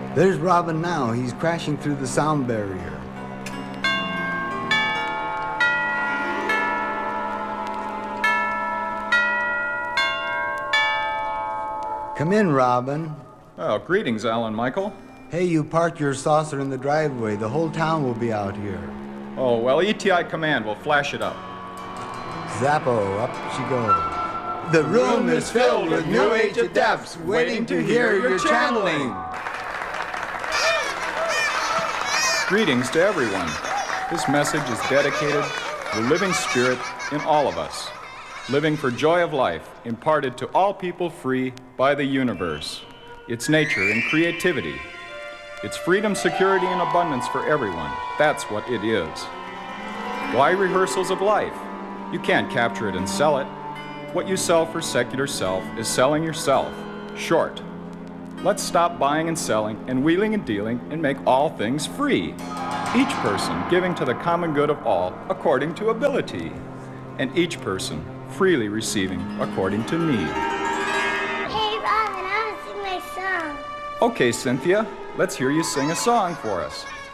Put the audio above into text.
There's Robin now. He's crashing through the sound barrier. Come in, Robin. Oh, greetings, Alan Michael. Hey, you parked your saucer in the driveway. The whole town will be out here. Oh, well, ETI Command will flash it up. Zappo, up she goes. The room is filled with New Age adepts waiting to hear your channeling. Greetings to everyone. This message is dedicated to the living spirit in all of us, living for joy of life imparted to all people free by the universe, its nature and creativity. It's freedom, security, and abundance for everyone. That's what it is. Why rehearsals of life? You can't capture it and sell it. What you sell for secular self is selling yourself, short. Let's stop buying and selling and wheeling and dealing and make all things free. Each person giving to the common good of all according to ability, and each person freely receiving according to need. Hey, Robin, I want to sing my song. Okay, Cynthia, let's hear you sing a song for us.